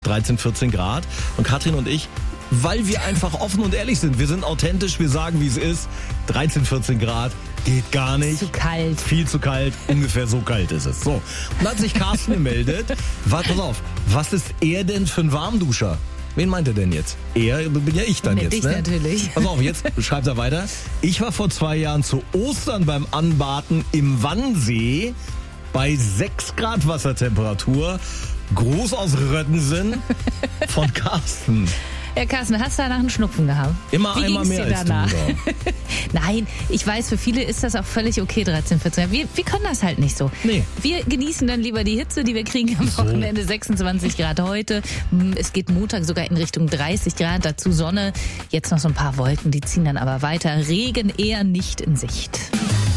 13, 14 Grad. Und Katrin und ich, weil wir einfach offen und ehrlich sind. Wir sind authentisch, wir sagen, wie es ist. 13, 14 Grad, geht gar nicht. Zu kalt. Viel zu kalt, ungefähr so kalt ist es. So, und dann hat sich Carsten gemeldet. Pass auf, was ist er denn für ein Warmduscher? Wen meint er denn jetzt? Er, bin ja ich dann Mit jetzt, dich ne? natürlich. Pass auf, jetzt schreibt er weiter. Ich war vor 2 Jahren zu Ostern beim Anbaden im Wannsee bei 6 Grad Wassertemperatur. Gruß aus Röttensen von Carsten. Ja, Carsten, hast du danach einen Schnupfen gehabt? Immer Wie einmal ging's mehr dir als danach? du. Da. Nein, ich weiß, für viele ist das auch völlig okay, 13, 14. Wir können das halt nicht so. Nee. Wir genießen dann lieber die Hitze, die wir kriegen am Wochenende. 26 Grad heute. Es geht Montag sogar in Richtung 30 Grad. Dazu Sonne. Jetzt noch so ein paar Wolken, die ziehen dann aber weiter. Regen eher nicht in Sicht.